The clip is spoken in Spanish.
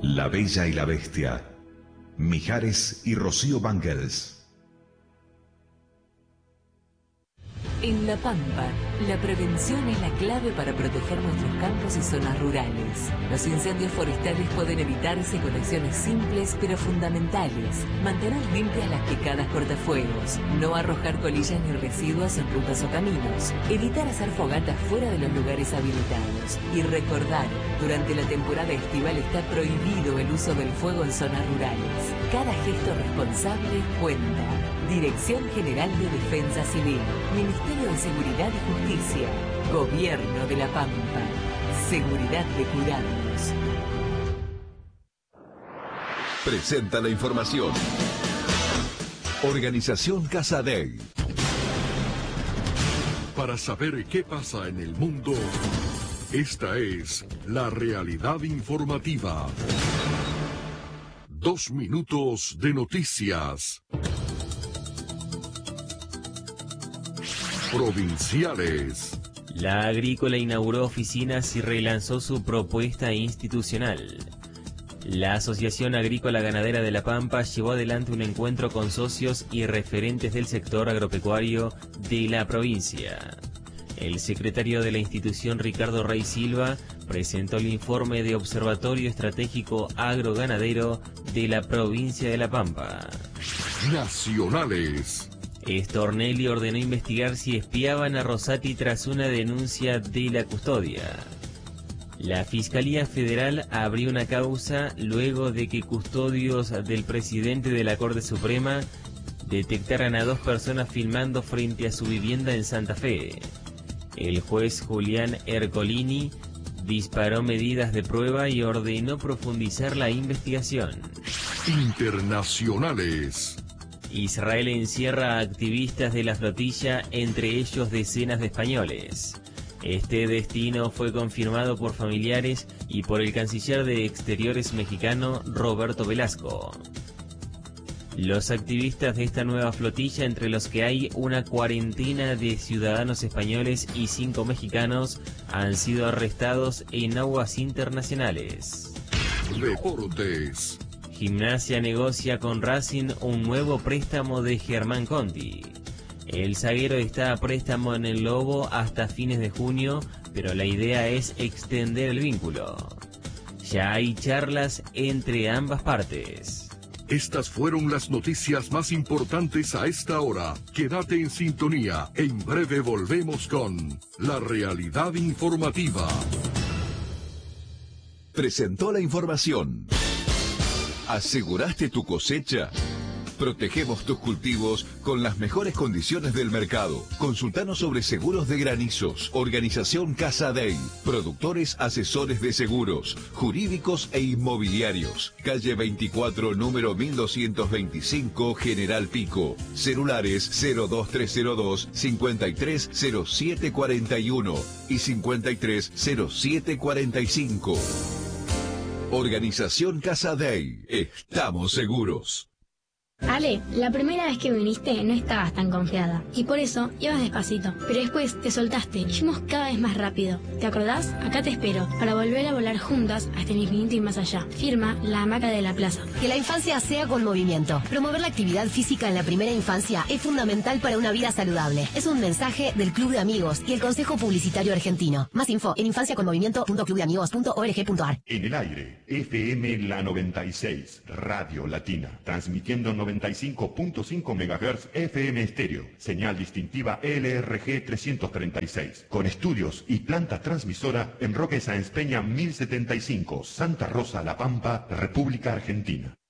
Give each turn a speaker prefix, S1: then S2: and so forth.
S1: La Bella y la Bestia, Mijares y Rocío Banquels.
S2: En La Pampa, la prevención es la clave para proteger nuestros campos y zonas rurales. Los incendios forestales pueden evitarse con acciones simples pero fundamentales. Mantener limpias las picadas cortafuegos, no arrojar colillas ni residuos en rutas o caminos, evitar hacer fogatas fuera de los lugares habilitados y recordar, durante la temporada estival está prohibido el uso del fuego en zonas rurales. Cada gesto responsable cuenta. Dirección General de Defensa Civil, Ministerio de Seguridad y Justicia, Gobierno de La Pampa. Seguridad de cuidarnos.
S3: Presenta la información. Organización Casa Dei.
S4: Para saber qué pasa en el mundo, esta es la realidad informativa. 2 minutos de noticias. Provinciales.
S5: La Agrícola inauguró oficinas y relanzó su propuesta institucional. La Asociación Agrícola Ganadera de La Pampa llevó adelante un encuentro con socios y referentes del sector agropecuario de la provincia. El secretario de la institución, Ricardo Rey Silva, presentó el informe de Observatorio Estratégico Agroganadero de la provincia de La Pampa.
S4: Nacionales.
S5: Stornelli ordenó investigar si espiaban a Rosati tras una denuncia de la custodia. La Fiscalía Federal abrió una causa luego de que custodios del presidente de la Corte Suprema detectaran a 2 personas filmando frente a su vivienda en Santa Fe. El juez Julián Ercolini disparó medidas de prueba y ordenó profundizar la investigación.
S4: Internacionales.
S5: Israel encierra a activistas de la flotilla, entre ellos decenas de españoles. Este destino fue confirmado por familiares y por el canciller de Exteriores mexicano, Roberto Velasco. Los activistas de esta nueva flotilla, entre los que hay una cuarentena de ciudadanos españoles y 5 mexicanos, han sido arrestados en aguas internacionales.
S4: Deportes.
S5: Gimnasia negocia con Racing un nuevo préstamo de Germán Conti. El zaguero está a préstamo en el Lobo hasta fines de junio, pero la idea es extender el vínculo. Ya hay charlas entre ambas partes.
S4: Estas fueron las noticias más importantes a esta hora. Quédate en sintonía. En breve volvemos con la realidad informativa.
S3: Presentó la información. ¿Aseguraste tu cosecha? Protegemos tus cultivos con las mejores condiciones del mercado. Consultanos sobre seguros de granizos. Organización Casa Dei. Productores asesores de seguros, jurídicos e inmobiliarios. Calle 24, número 1225, General Pico. Celulares 02302 530741 y 530745. Organización Casa Dei. Estamos seguros.
S6: Ale, la primera vez que viniste no estabas tan confiada y por eso ibas despacito, pero después te soltaste y fuimos cada vez más rápido. ¿Te acordás? Acá te espero para volver a volar juntas hasta el infinito y más allá. Firma La Hamaca de la Plaza.
S7: Que la infancia sea con movimiento. Promover la actividad física en la primera infancia es fundamental para una vida saludable. Es un mensaje del Club de Amigos y el Consejo Publicitario Argentino. Más info en infanciaconmovimiento.clubdeamigos.org.ar.
S8: En el aire, FM La 96, Radio Latina, transmitiendo 95.5 MHz FM estéreo, señal distintiva LRG 336, con estudios y planta transmisora en Roque Sáenz Peña 1075, Santa Rosa, La Pampa, República Argentina.